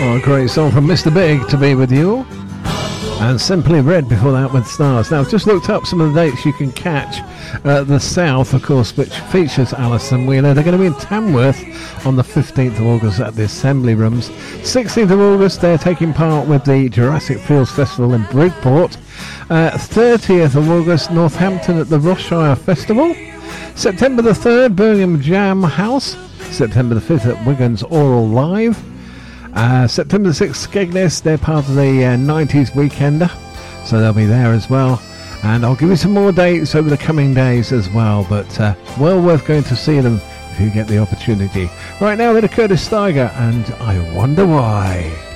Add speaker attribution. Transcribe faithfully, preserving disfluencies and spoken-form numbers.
Speaker 1: Oh, a great song from Mister Big, To Be With You. And Simply Red before that with Stars. Now, I've just looked up some of the dates you can catch at the South, of course, which features Alison Wheeler. They're going to be in Tamworth on the fifteenth of August at the Assembly Rooms. sixteenth of August, they're taking part with the Jurassic Fields Festival in Bridport. Uh, thirtieth of August, Northampton at the Rossshire Festival. September the third, Birmingham Jam House. September the fifth at Wigan's Oral Live. Uh, September the sixth, Skegness, they're part of the uh, nineties Weekender, so they'll be there as well. And I'll give you some more dates over the coming days as well, but uh, well worth going to see them if you get the opportunity. Right now, we're to Curtis Steiger, and I Wonder Why.